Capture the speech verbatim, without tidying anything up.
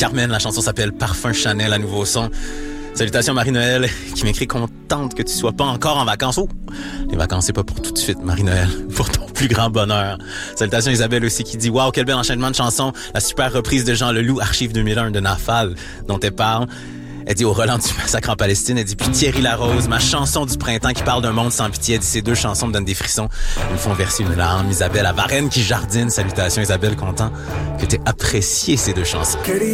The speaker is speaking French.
Carmen, la chanson s'appelle Parfum Chanel, à nouveau son. Salutations Marie-Noël, qui m'écrit contente que tu sois pas encore en vacances. Oh, les vacances, c'est pas pour tout de suite, Marie-Noël, pour ton plus grand bonheur. Salutations Isabelle aussi, qui dit « Wow, quel bel enchaînement de chansons. La super reprise de Jean Leloup, Archive deux mille un de Nafal, dont elle parle. » Elle dit au Roland du massacre en Palestine, elle dit puis Thierry Larose, ma chanson du printemps qui parle d'un monde sans pitié, elle dit ces deux chansons me donnent des frissons, ils me font verser une larme. Isabelle à Varennes qui jardine, salutations Isabelle, content que t'aies apprécié ces deux chansons.